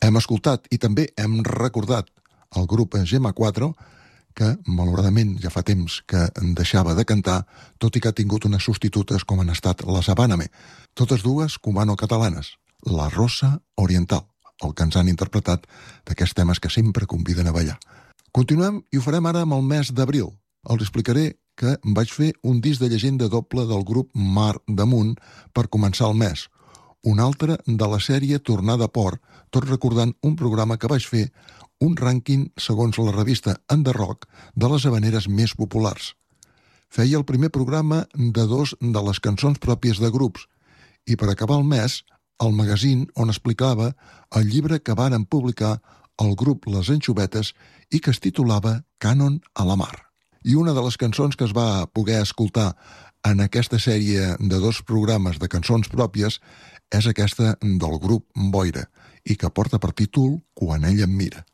Hem escoltat i també hem recordat el grup Gemma 4, que malauradament ja fa temps que deixava de cantar, tot i que ha tingut unes substitutes com han estat les Habáname, totes dues cubano-catalanes, la Rosa Oriental, el que ens han interpretat d'aquests temes que sempre conviden a ballar. Continuem i ho farem ara amb el mes d'abril. Els explicaré que vaig fer un disc de llegenda doble del grup Mar Damunt per començar el mes, un altre de la sèrie Tornada a Port, tot recordant un programa que vaig fer, un rànquing segons la revista Enderrock de les havaneres més populars. Feia el primer programa de 2 de les cançons pròpies de grups i per acabar el mes, el magazín on explicava el llibre que varen publicar el grup Les Anxovetes i que es titulava Cànon a la mar. I una de les cançons que es va poder escoltar en aquesta sèrie de 2 programes de cançons pròpies és aquesta del grup Boira i que porta per títol Quan ella em mira.